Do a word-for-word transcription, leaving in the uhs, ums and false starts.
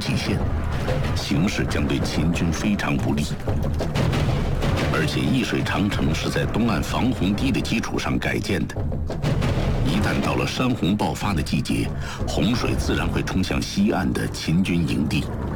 极限，形势将对秦军非常不利。而且易水长城是在东岸防洪堤的基础上改建的，一旦到了山洪爆发的季节，洪水自然会冲向西岸的秦军营地。